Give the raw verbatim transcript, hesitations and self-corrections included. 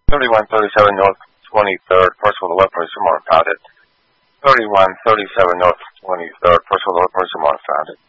thirty-one thirty-seven North twenty-third, personal weapons, someone found it. thirty-one thirty-seven North twenty-third, personal weapons, someone found it.